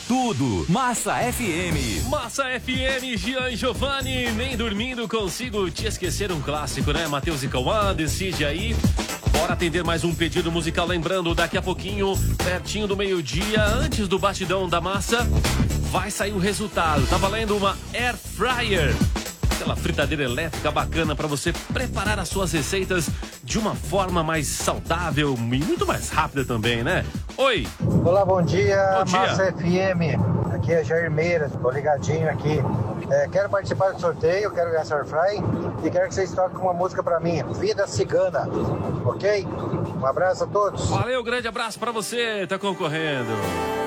tudo. Massa FM. Massa FM, Gian e Giovanni. Nem dormindo consigo te esquecer um clássico, né? Matheus e Cauã, decide aí. Bora atender mais um pedido musical. Lembrando, daqui a pouquinho, pertinho do meio-dia, antes do batidão da massa, vai sair o resultado. Tá valendo uma Air Fryer. Aquela fritadeira elétrica bacana para você preparar as suas receitas de uma forma mais saudável e muito mais rápida também, né? Oi! Olá, bom dia, Bom dia. Massa FM. Aqui é Jair Meira, tô ligadinho aqui. Quero participar do sorteio, quero ganhar essa Airfry e quero que vocês toquem uma música pra mim, Vida Cigana, ok? Um abraço a todos. Valeu, grande abraço para você, tá concorrendo.